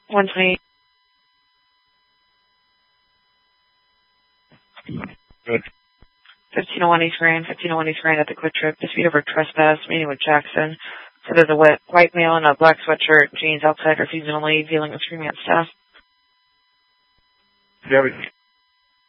120. Good. 1501 East Grand, 1501 East Grand at the Quick Trip. Dispute over trespass, meeting with Jackson. So there's a white male in a black sweatshirt, jeans outside, refusing to leave, dealing with screaming at staff. Do you have a